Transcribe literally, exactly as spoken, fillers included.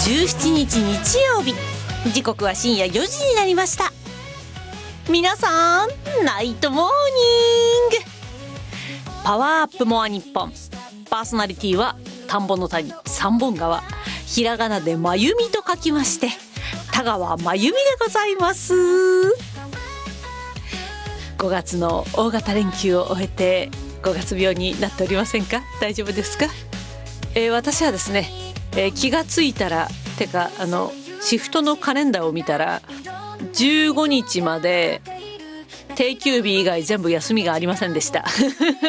じゅうしちにち日曜日、時刻は深夜よじになりました。皆さんナイトモーニング。パワーアップモア日本、パーソナリティは田んぼの谷三本川、ひらがなでまゆみと書きまして田川まゆみでございます。ごがつの大型連休を終えてごがつ病になっておりませんか？大丈夫ですか？えー、私はですね、えー、気がついたらてかあのシフトのカレンダーを見たらじゅうごにちまで定休日以外全部休みがありませんでした